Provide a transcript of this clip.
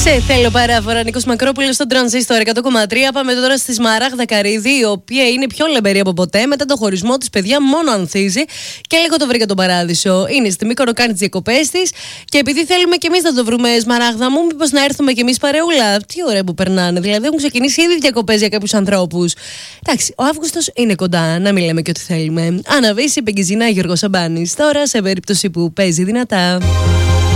Σε θέλω παράφορα, Νίκος Μακρόπουλος στον Τρανζίστορ 100,3. Πάμε τώρα στη Σμαράγδα Καρύδη, η οποία είναι πιο λεμπερή από ποτέ. Μετά το χωρισμό της, παιδιά, μόνο ανθίζει και λίγο το βρήκα τον παράδεισο. Είναι στη Μύκονο, κάνει τις διακοπές της. Και επειδή θέλουμε κι εμείς να το βρούμε, Σμαράγδα μου, μήπως να έρθουμε κι εμείς παρεούλα. Τι ωραία που περνάνε. Δηλαδή, έχουν ξεκινήσει ήδη διακοπές για κάποιους ανθρώπους. Εντάξει, ο Αύγουστος είναι κοντά, να μην λέμε και ό,τι θέλουμε. Αναβήσει, Πεγκυζίνα, Γιώργος Σαμπάνης. Τώρα, σε περίπτωση που παίζει δυνατά.